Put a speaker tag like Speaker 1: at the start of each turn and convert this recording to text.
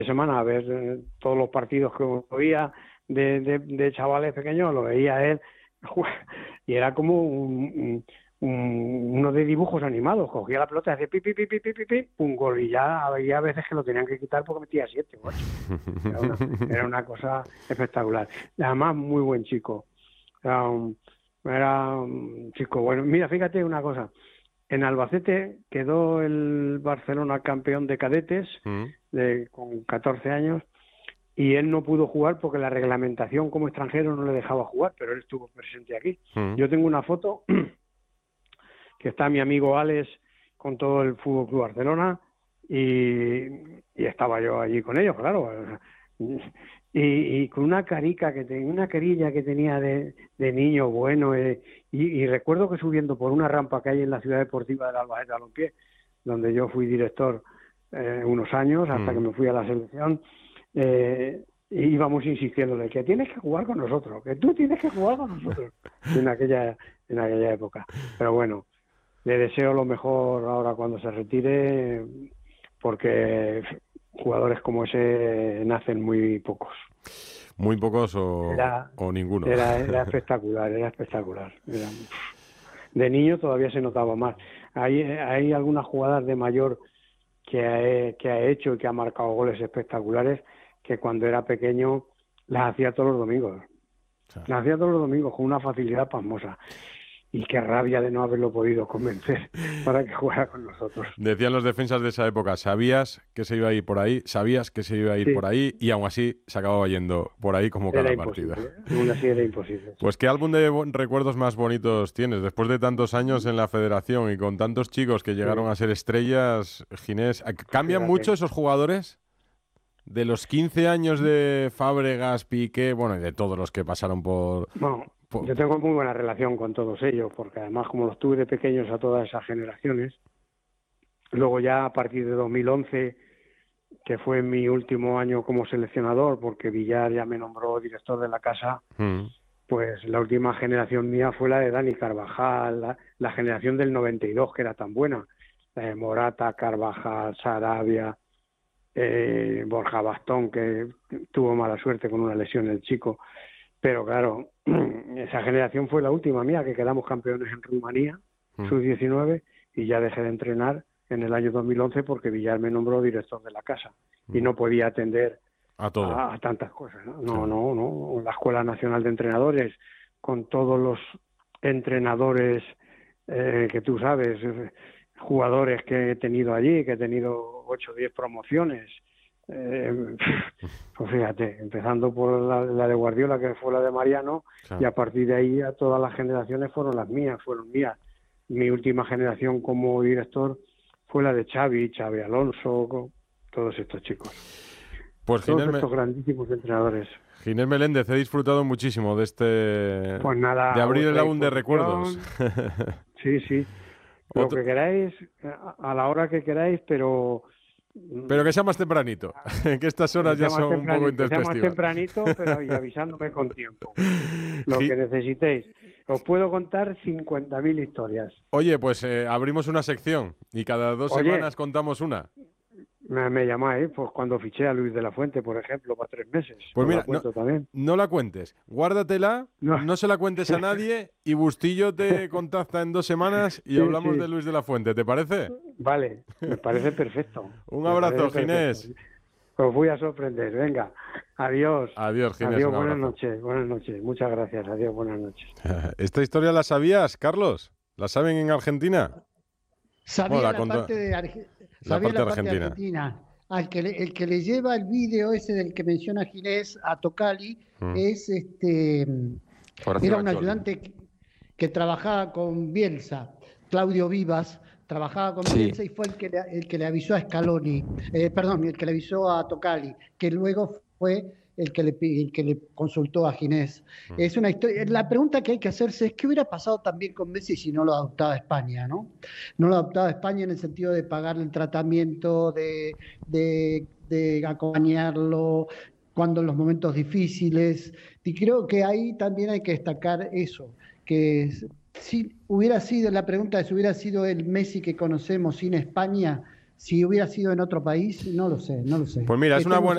Speaker 1: semana a ver todos los partidos que oía de chavales pequeños, lo veía él y era como uno de dibujos animados. Cogía la pelota y hacía pi, pi, pi, pi, pi, pi, pi, un gol, y ya había veces que lo tenían que quitar porque metía 7 o 8. Era una cosa espectacular. Además, muy buen chico. Era un chico bueno. Mira, fíjate una cosa. En Albacete quedó el Barcelona campeón de cadetes con 14 años, y él no pudo jugar porque la reglamentación como extranjero no le dejaba jugar, pero él estuvo presente aquí. Yo tengo una foto que está mi amigo Alex con todo el Fútbol Club Barcelona, y estaba yo allí con ellos, claro, y con una carilla que tenía de niño bueno, y recuerdo que subiendo por una rampa que hay en la ciudad deportiva del Albacete Balompié, donde yo fui director unos años hasta que me fui a la selección, íbamos insistiéndole que tienes que jugar con nosotros, que tú tienes que jugar con nosotros en aquella época. Pero bueno, le deseo lo mejor ahora cuando se retire, porque jugadores como ese nacen muy pocos.
Speaker 2: Muy pocos o ninguno.
Speaker 1: Era espectacular. De niño todavía se notaba más. Hay algunas jugadas de mayor que ha hecho y que ha marcado goles espectaculares, que cuando era pequeño las hacía todos los domingos. Las hacía todos los domingos con una facilidad pasmosa. Y qué rabia de no haberlo podido convencer para que jugara con nosotros.
Speaker 2: Decían los defensas de esa época, sabías que se iba a ir por ahí, por ahí, y aún así se acababa yendo por ahí como cada partida.
Speaker 1: Aún así era imposible.
Speaker 2: Pues qué álbum de recuerdos más bonitos tienes, después de tantos años en la federación y con tantos chicos que llegaron a ser estrellas, Ginés. ¿Cambian mucho esos jugadores? De los 15 años de Fábregas, Piqué, bueno, y de todos los que pasaron por...
Speaker 1: Bueno, yo tengo muy buena relación con todos ellos, porque además como los tuve de pequeños a todas esas generaciones, luego ya a partir de 2011, que fue mi último año como seleccionador, porque Villar ya me nombró director de la casa, pues la última generación mía fue la de Dani Carvajal, la generación del 92, que era tan buena, la de Morata, Carvajal, Sarabia, Borja Bastón, que tuvo mala suerte con una lesión el chico. Pero claro, esa generación fue la última mía, que quedamos campeones en Rumanía, sub-19, y ya dejé de entrenar en el año 2011 porque Villar me nombró director de la casa y no podía atender a tantas cosas, ¿no? No. La Escuela Nacional de Entrenadores, con todos los entrenadores que tú sabes, jugadores que he tenido allí, que he tenido 8 o 10 promociones. Pues fíjate, empezando por la de Guardiola, que fue la de Mariano, y a partir de ahí a todas las generaciones fueron mías. Mi última generación como director fue la de Xavi Alonso, todos estos chicos.
Speaker 2: Pues
Speaker 1: todos estos grandísimos entrenadores.
Speaker 2: Ginés Meléndez, he disfrutado muchísimo de
Speaker 1: pues nada,
Speaker 2: de abrir el álbum de recuerdos.
Speaker 1: Sí. Lo que queráis, a la hora que queráis, pero
Speaker 2: que sea más tempranito, que estas horas ya son un poco intempestivas.
Speaker 1: Que sea más tempranito, pero y avisándome con tiempo. Lo que necesitéis. Os puedo contar 50.000 historias.
Speaker 2: Oye, pues abrimos una sección y cada 2 semanas contamos una.
Speaker 1: Me llamáis, pues cuando fiché a Luis de la Fuente, por ejemplo, para 3 meses.
Speaker 2: Pues mira, no la cuentes, guárdatela, no se la cuentes a nadie, y Bustillo te contacta en 2 semanas y hablamos de Luis de la Fuente, ¿te parece?
Speaker 1: Vale, me parece perfecto.
Speaker 2: Un abrazo, Ginés.
Speaker 1: Os voy a sorprender, venga. Adiós.
Speaker 2: Adiós, Ginés.
Speaker 1: Adiós, buenas noches. Muchas gracias, adiós, buenas noches.
Speaker 2: ¿Esta historia la sabías, Carlos? ¿La saben en Argentina?
Speaker 3: Sabía la parte de Argentina. El que le lleva el vídeo ese del que menciona Ginés a Tocali es era un ayudante que trabajaba con Bielsa, Claudio Vivas, trabajaba con Bielsa, y fue el que le avisó a Scaloni, el que le avisó a Tocali, que luego fue el que le consultó a Ginés. Es una historia. La pregunta que hay que hacerse es qué hubiera pasado también con Messi si no lo adoptaba España, ¿no? No lo adoptaba España en el sentido de pagarle el tratamiento, de acompañarlo cuando en los momentos difíciles. Y creo que ahí también hay que destacar eso, que si hubiera sido, la pregunta es si hubiera sido el Messi que conocemos sin España, si hubiera sido en otro país, no lo sé.
Speaker 2: Pues mira, es una